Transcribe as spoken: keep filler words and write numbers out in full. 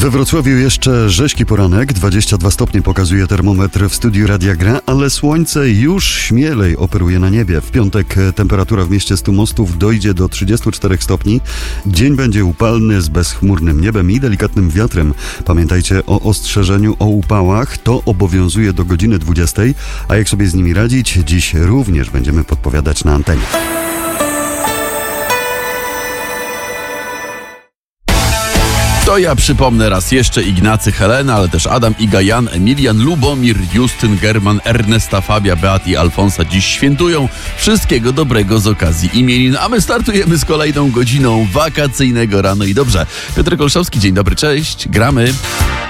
We Wrocławiu jeszcze rześki poranek, dwadzieścia dwa stopnie pokazuje termometr w studiu Radia Gra, ale słońce już śmielej operuje na niebie. W piątek temperatura w mieście Stu Mostów dojdzie do trzydziestu czterech stopni. Dzień będzie upalny z bezchmurnym niebem i delikatnym wiatrem. Pamiętajcie o ostrzeżeniu o upałach, to obowiązuje do godziny dwudziestej, a jak sobie z nimi radzić, dziś również będziemy podpowiadać na antenie. To ja przypomnę raz jeszcze: Ignacy, Helena, ale też Adam, Iga, Jan, Emilian, Lubomir, Justyn, German, Ernesta, Fabia, Beat i Alfonsa dziś świętują. Wszystkiego dobrego z okazji imienin, a my startujemy z kolejną godziną wakacyjnego Rano i Dobrze. Piotr Olszowski, dzień dobry, cześć, gramy.